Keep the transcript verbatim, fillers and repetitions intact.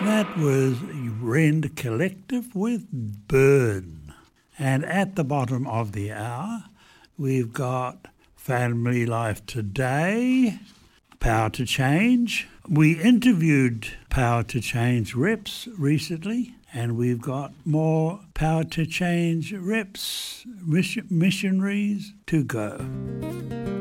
That was Rend Collective with Burn. And at the bottom of the hour, we've got Family Life Today, Power to Change. We interviewed Power to Change reps recently, and we've got more Power to Change reps, missionaries to go.